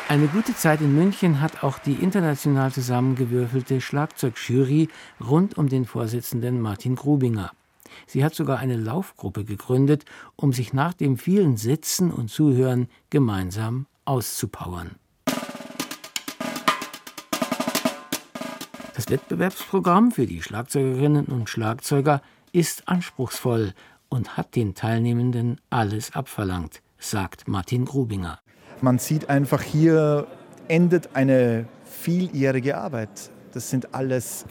Eine gute Zeit in München hat auch die international zusammengewürfelte Schlagzeugjury rund um den Vorsitzenden Martin Grubinger. Sie hat sogar eine Laufgruppe gegründet, um sich nach dem vielen Sitzen und Zuhören gemeinsam auszupowern. Das Wettbewerbsprogramm für die Schlagzeugerinnen und Schlagzeuger ist anspruchsvoll und hat den Teilnehmenden alles abverlangt, sagt Martin Grubinger. Man sieht einfach, hier endet eine vieljährige Arbeit. Das sind alles